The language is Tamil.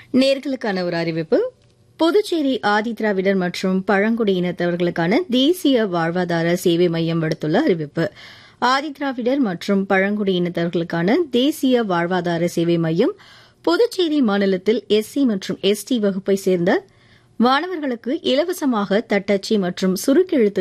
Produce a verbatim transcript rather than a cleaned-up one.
நேர்களுக்கான ஒரு அறிவிப்பு. புதுச்சேரி ஆதிதிராவிடர் மற்றும் பழங்குடியினத்தவர்களுக்கான தேசிய வாழ்வாதார சேவை மையம் விடுத்துள்ள அறிவிப்பு. ஆதிதிராவிடர் மற்றும் பழங்குடியினத்தவர்களுக்கான தேசிய வாழ்வாதார சேவை மையம் புதுச்சேரி மாநிலத்தில் எஸ்சி மற்றும் எஸ்டி வகுப்பை சேர்ந்த மாணவர்களுக்கு இலவசமாக தட்டச்சு மற்றும் சுருக்கெழுத்து